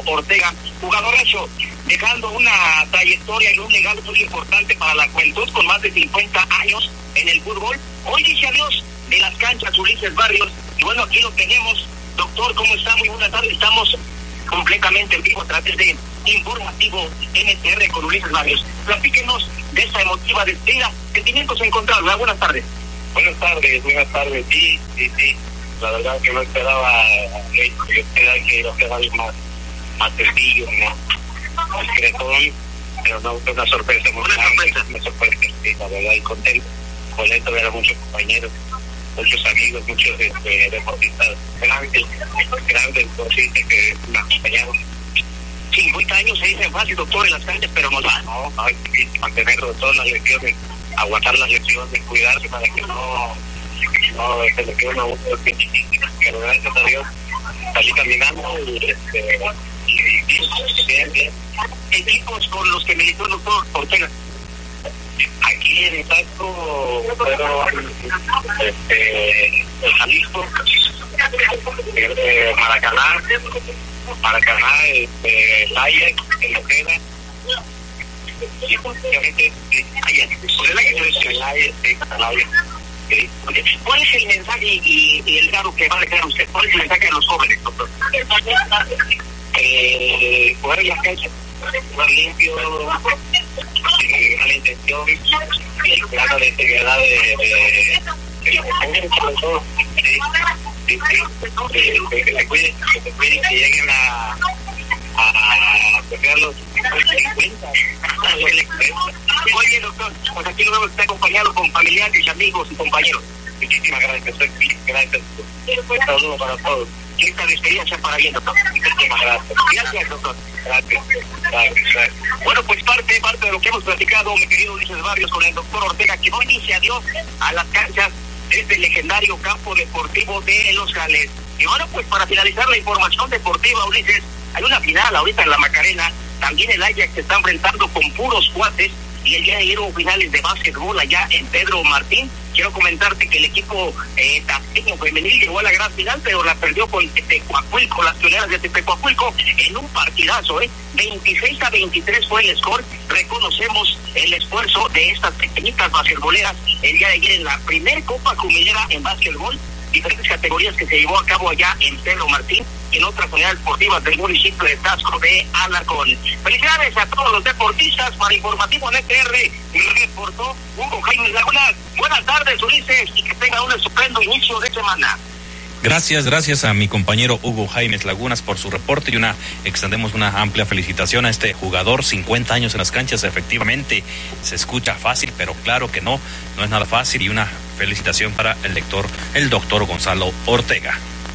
Ortega, jugadorazo, dejando una trayectoria y un legado muy importante para la juventud, con más de 50 años en el fútbol. Hoy dice adiós de las canchas Ulises Barrios, y bueno, aquí lo tenemos. Doctor, ¿cómo está? Muy buenas tardes. Estamos completamente en vivo a través de Informativo NTR con Ulises Barrios. Platíquenos de esta emotiva despedida. Sentimientos encontrados, ¿verdad? Buenas tardes. Buenas tardes. Sí. La verdad que no esperaba, yo esperaba que iba a ser algo más sencillo, más discretón, pero no, fue una sorpresa muy grande. Una sorpresa, sí, la verdad, y contento de ver a muchos compañeros, muchos amigos, muchos deportistas grandes deportistas que me acompañaron. 50 años se dicen fácil, doctor, en las canchas, pero no va. No, hay que mantener todas las lecciones, aguantar las lecciones, cuidarse para que no se le quede una voz difícil, pero gracias a Dios salí caminando y bien. Equipos con los que militó el doctor Ortega. Aquí en Taxco fueron Jalisco, Maracaná, Laya, en Ojeda, y obviamente Laya. ¿Cuál es el mensaje y el legado que va a dejar usted? ¿Cuál es el mensaje a los jóvenes, doctor? Jugar en las canchas, jugar limpio, sin mala intención, y claro, de seriedad de sobre todo, que se cuiden, que lleguen a pegar los 50. Oye, doctor, pues aquí lo vemos que está acompañado con familiares, amigos y compañeros. Muchísimas gracias, gracias. Un saludo para todos. Que esta despedida sea para bien, doctor. Muchísimas gracias. Gracias, doctor. Gracias. Bueno, pues parte de lo que hemos platicado, mi querido Ulises Barrios, con el doctor Ortega, que hoy dice adiós a las canchas desde el legendario campo deportivo de Los Jales. Y bueno, pues para finalizar la información deportiva, Ulises, hay una final ahorita en la Macarena. También el Ajax se está enfrentando con puros cuates, y el día de ayer hubo finales de básquetbol allá en Pedro Martín. Quiero comentarte que el equipo tasqueño femenil llegó a la gran final, pero la perdió con Tepecuacuilco, las pioneras de Tepecuacuilco, en un partidazo, 26-23 fue el score. Reconocemos el esfuerzo de estas pequeñitas basquetboleras el día de ayer en la primer Copa Cumillera en básquetbol, diferentes categorías que se llevó a cabo allá en Pedro Martín y en otras unidades deportivas del municipio de Taxco de Alarcón. Felicidades a todos los deportistas. Para Informativo NTR, reportó Hugo Jaime Lagunas. Buenas tardes, Ulises, y que tenga un estupendo inicio de semana. Gracias a mi compañero Hugo Jaimes Lagunas por su reporte, y extendemos una amplia felicitación a este jugador. 50 años en las canchas, efectivamente se escucha fácil, pero claro que no es nada fácil, y una felicitación para el doctor Gonzalo Ortega.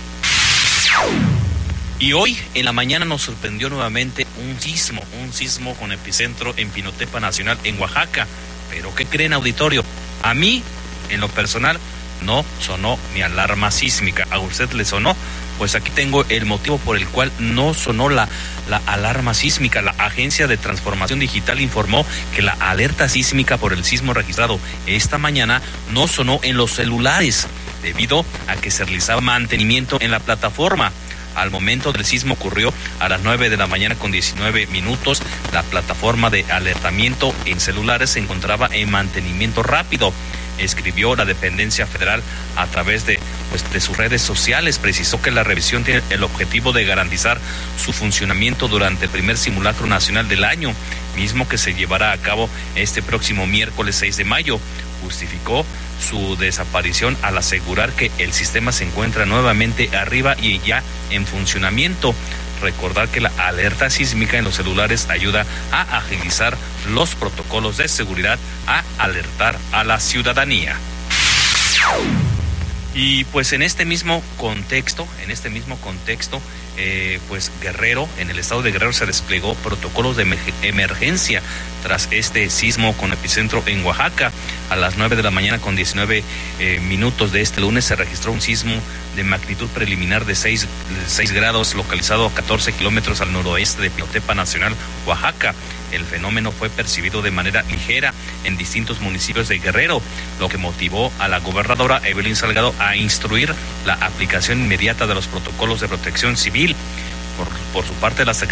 Y hoy en la mañana nos sorprendió nuevamente un sismo con epicentro en Pinotepa Nacional, en Oaxaca. Pero ¿qué creen, auditorio? A mí, en lo personal, no sonó mi alarma sísmica. ¿A usted le sonó? Pues aquí tengo el motivo por el cual no sonó la alarma sísmica. La Agencia de Transformación Digital informó que la alerta sísmica por el sismo registrado esta mañana no sonó en los celulares, debido a que se realizaba mantenimiento en la plataforma. Al momento del sismo ocurrió a las 9 de la mañana con 19 minutos. La plataforma de alertamiento en celulares se encontraba en mantenimiento rápido, escribió la dependencia federal a través de sus redes sociales. Precisó que la revisión tiene el objetivo de garantizar su funcionamiento durante el primer simulacro nacional del año, mismo que se llevará a cabo este próximo miércoles 6 de mayo. Justificó su desaparición al asegurar que el sistema se encuentra nuevamente arriba y ya en funcionamiento. Recordar que la alerta sísmica en los celulares ayuda a agilizar los protocolos de seguridad, a alertar a la ciudadanía. Y pues en este mismo contexto, pues Guerrero, en el estado de Guerrero se desplegó protocolos de emergencia tras este sismo con epicentro en Oaxaca. A las 9 de la mañana con 19 minutos de este lunes se registró un sismo de magnitud preliminar de 6 grados localizado a 14 kilómetros al noroeste de Pinotepa Nacional, Oaxaca. El fenómeno fue percibido de manera ligera en distintos municipios de Guerrero, lo que motivó a la gobernadora Evelyn Salgado a instruir la aplicación inmediata de los protocolos de protección civil. Por su parte, la